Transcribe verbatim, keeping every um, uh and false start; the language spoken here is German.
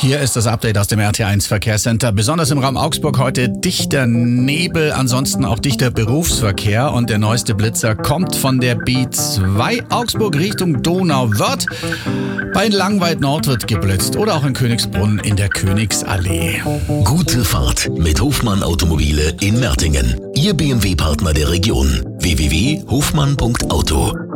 Hier ist das Update aus dem R T eins Verkehrscenter. Besonders im Raum Augsburg heute dichter Nebel, ansonsten auch dichter Berufsverkehr. Und der neueste Blitzer kommt von der B zwei Augsburg Richtung Donauwörth. Bei Langweid Nord wird geblitzt oder auch in Königsbrunn in der Königsallee. Gute Fahrt mit Hofmann Automobile in Mertingen. Ihr B M W-Partner der Region. w w w punkt hofmann punkt auto